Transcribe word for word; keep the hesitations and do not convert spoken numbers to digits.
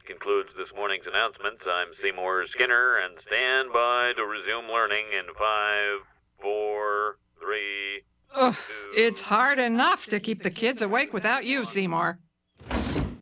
concludes this morning's announcements. I'm Seymour Skinner, and stand by to resume learning in five, four, three, Ugh, two... it's hard enough to keep the kids awake without you, Seymour.